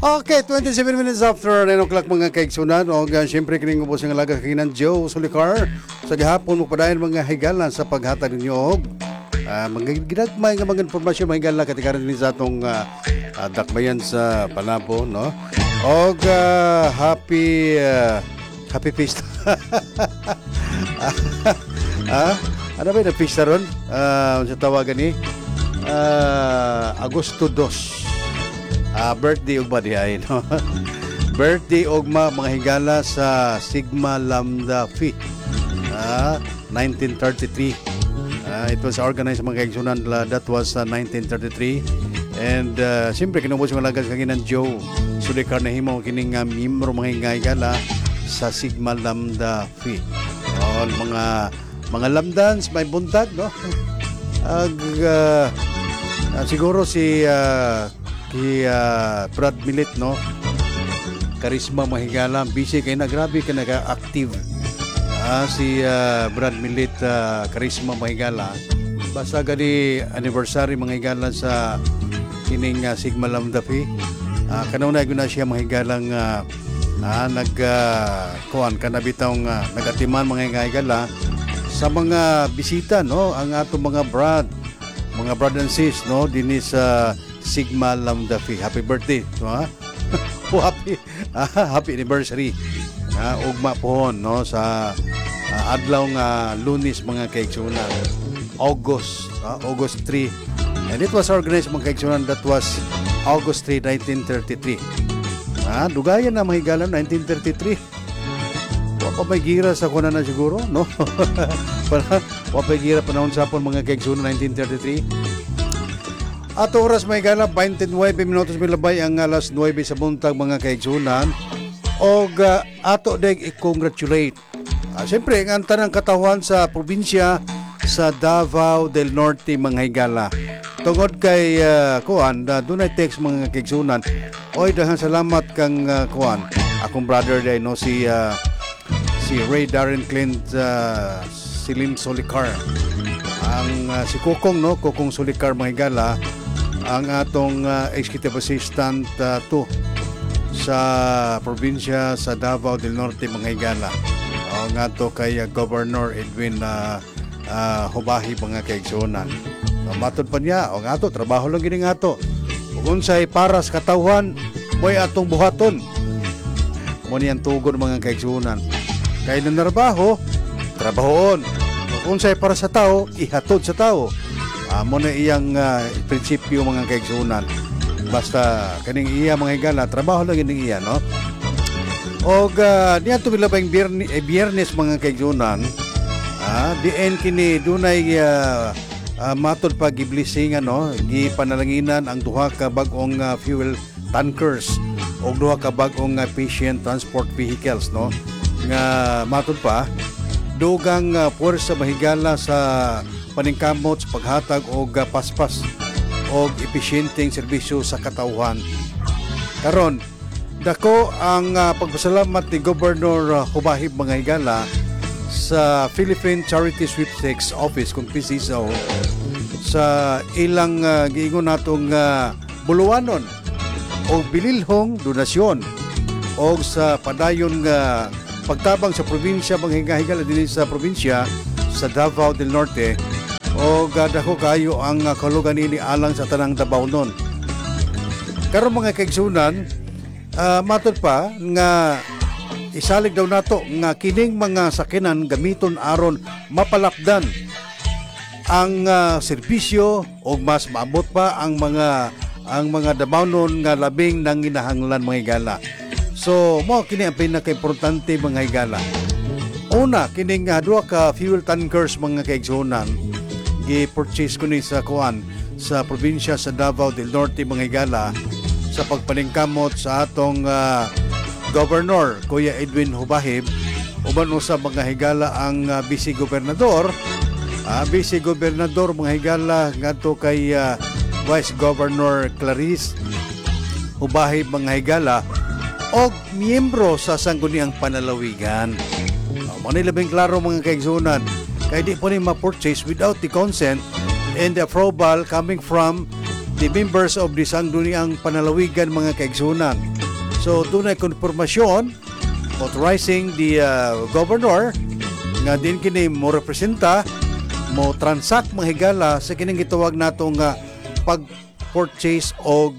Okay, 27 minutes after 9 o'clock mga kaigsunan. O siyempre kining ubos ang alaga kakinan Joe Solicar. Sa gihapon mo padayon mga higala sa paghatag ninyo og mga ginagmay nga mga informasyon mga higala katikaran din sa atong dakbayan sa Panabo, no? Og happy feast. Ano ba yung pista ron? Sa tawagan ni Agosto 2. Birthday og badiay, no? Birthday og mga higala sa Sigma Lambda Phi. 1933. It was organized mga kaigsunan. That was 1933. And siyempre kinubos yung alagas kaginan Joe Solicar na himo kining miyembro mga higala sa Sigma Lambda Phi. Mga lambdans may buntag, no? Siguro si Brad Millet, no? Karisma mahigala, busy kay na, grabe ka nag-active. Si Brad Millet, karisma mahigala. Basta gani anniversary mahigala sa kining Sigma Lambda Phi. Kanuna na siya mahigalang kuan kanabitong nagatiman mga higala sa mga bisita, no? Ang atong mga brad and sis, no? Dinis sa Sigma Lambda Phi. Happy birthday, no? Happy anniversary. Ugma pohon, no? Sa adlaw nga Lunes mga kaigsunan. August 3. And it was organized mga kaigsunan. That was August 3, 1933. Dugayan na mahigalan 1933. Wapa may gira sa kuna na siguro, no? Wapa may gira panahon sa pon mga kaigsunan 1933. Ato oras may gala 29 minutos milabay ang alas 9 sa buntag mga kaigsunan. Og ato deg i-congratulate. Siyempre ang tanang katawan sa probinsya sa Davao del Norte mga higala. Tungod kay kuan dunay text mga kaigsunan. Oy daghang salamat kang kuan. Akong brother day, no, si Ray Darren Clint Silin Solicar. Ang si Kokong, no, Kokong Solicar mga higala, ang atong executive assistant 2 sa probinsya sa Davao del Norte mga higala. Ang ato kay Governor Edwin Hubahi mga kaigsunan. Matod pa niya, ang ato trabaho lang gini ato. Ug unsay para sa katawhan, moy atong buhaton. Mo niyang tugon mga kaigsunan. Kay nanarbaho, trabahoon. Ug unsay para sa tao, ihatod sa tao. Mo na iyang prinsipyo mga kaigsunan. Basta kaning iya mga higala, trabaho lang gini iya, no? Og niya tumilabay biyernes mga kaigsunan. Diin kini dunay matod pa giblessing, no? Gipanalanginan ang duha ka bag-ong fuel tankers og duha ka bag-ong patient transport vehicles, no? Nga matod pa dugang puwersa mahigala sa paningkamot sa paghatag og paspas og episyenteng serbisyo sa katawhan. Karon dako ang pagpasalamat ni Governor Hubahib mga higala sa Philippine Charity Sweepstakes Office kung PCSO sa ilang giingon natong buluwanon o bililhong donasyon o sa padayon pagtabang sa probinsya mga higala din sa probinsya sa Davao del Norte o dako kayo ang kalugan ini alang sa tanang Dabaonon. Karon mga kaigsunan, matod pa nga isalig daw nato nga kining mga sakinan gamiton aron mapalapdan ang serbisyo o mas maabot pa ang mga Dabaonon nga labing nanginahanglan mga higala. So mo kini ang pinaka-importante mga higala. Una kining duha ka fuel tankers mga kaigsunan gi-purchase ko ni sa kuan sa probinsya sa Davao del Norte mga higala sa pagpaningkamot sa atong Governor Kuya Edwin Hubahib uban usa mga higala ang Vice Gobernador mga higala ngadto kay Vice Governor Clarice Hubahib mga higala og miyembro sa Sangguniang Panalawigan. Manilabing klaro mga kaigsunan kay di po ni ma-purchase without the consent and the approval coming from the members of the Sangguniang Panalawigan mga kaigsunan. So dunay konpormasyon authorizing the governor nga din kini mo representa mo transact mga higala sa kining gitawag natong pag-purchase og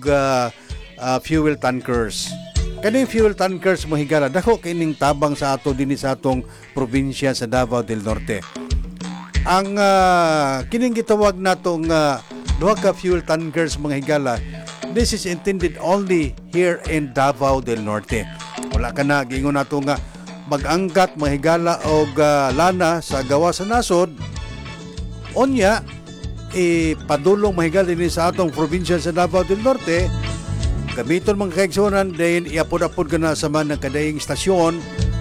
fuel tankers. Kaning fuel tankers mo higala dako kining tabang sa ato dinhi sa atong probinsya sa Davao del Norte. Ang kining gitawag natong duha ka fuel tankers mga higala, this is intended only here in Davao del Norte. Wala ka na gingon nato nga mag-angkat mga higala og lana sa gawa sa nasod. Onya padulong mga higala dinhi sa atong probinsya sa Davao del Norte. Gamiton mga kaigsunan din iapod-apod ka na sa man ng kadaying stasyon,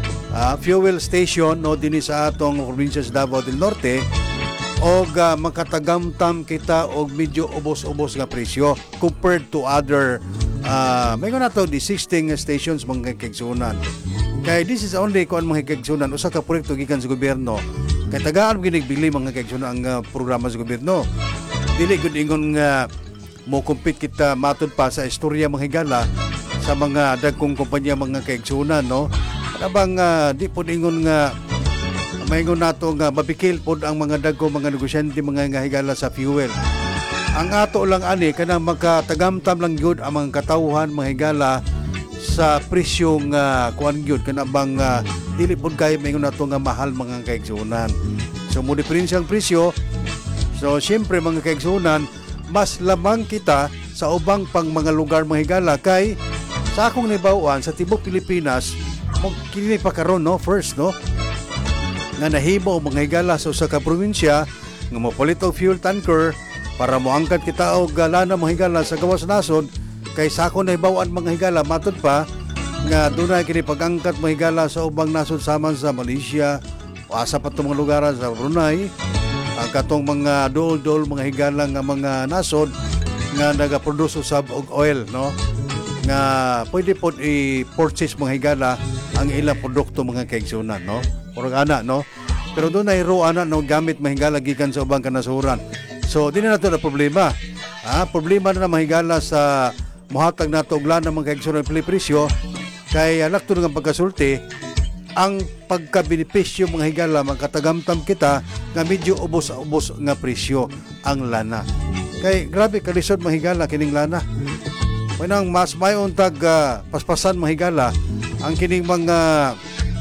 fuel station no dinhi sa atong probinsya sa Davao del Norte og makatagamtam kita og medyo ubos-ubos nga presyo compared to other may na to the existing stations mga kaigsunan. Kay this is only kuan mga kaigsunan usa ka proyekto gikan sa gobyerno. Kay tagaan ginigbili mga kaigsunan ang programa sa gobyerno. Dili gud ingon nga mo compete kita matud pa sa istorya mga higala sa mga dagkong kumpanya mga kaigsunan no. Bang di po ingon nga maingon nato nga mabikil pod ang mga dagko mga negosyante mga higala sa fuel. Ang ato lang ani kanang makatagamtam lang gyud ang mga katawhan mga higala sa presyong kuan gyud kana bang dili pod kay maingon nato nga mahal mga kaigsunan. So mo diferensyang presyo. So syempre mga kaigsunan mas lamang kita sa ubang pang mga lugar mga higala kay sa akong nibawaan sa tibok Pilipinas mo kini pa karon no first no nga nahimo mga higala sa usa ka probinsya nga mopalit og fuel tanker para moangkat kita og lana mga higala sa gawas nasod kay sa akong nahibawaan mga higala matud pa nga dunay kini pag-angkat mga higala sa ubang nasod saman sa Malaysia o asa pa mga lugar sa Brunei. Ang katong mga dool-dool mga higala nga mga nasod nga nagaproduce usab og oil no nga pwede pod i-purchase mga higala ang ilang produkto mga kaigsunan no or ana no pero doon ay ana no gamit mga higala gikan sa ubang kanasuran. So dinhi nato na problema problema na mga higala sa mohatag nato og lana mga kaigsunan presyo kay lakto nga pagkasulti ang pagkabenepisyo mga higala magkatagamtam kita nga medyo ubos-ubos nga presyo ang lana. Kay grabe kalisod mga higala kining lana. Manang mas mayon tag paspasan mga higala ang kining mga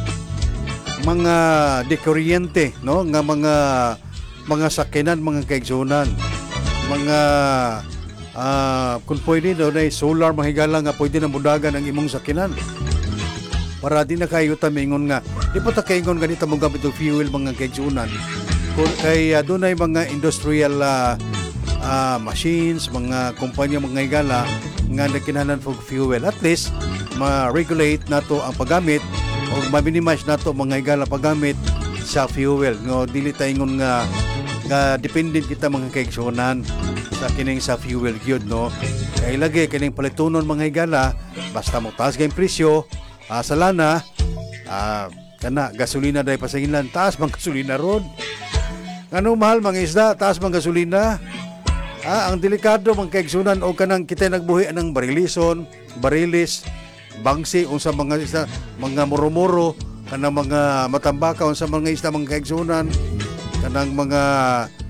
dekuryente no nga mga sakinan mga kaigsunan. Mga kung pwede daw na solar mga higala nga pwede na mudagan ang imong sakinan. Para di na kayo tamingon nga di pa ta kaingon ganito mo gamit og fuel mga kaigsunan kay doon ay mga industrial machines mga kumpanya mga higala nga nagkinahanglan for fuel at least ma-regulate nato ang paggamit o ma-minimize nato mga higala paggamit sa fuel no dili ta ingon nga dependent kita mga kaigsunan sa kining sa fuel gyud no kay lagi kining palitunon mga higala basta mo taas kay presyo sa lana kana gasolina dai pasanginlan taas mang gasolina rod ngano mahal mga isda taas mang gasolina ang delikado mang kaigsunan o kanang kita nagbuhi anang barilis bangsi unsa mga isda mga muro-muro kanang mga matambaka unsa mga isda mga kaigsunan kanang mga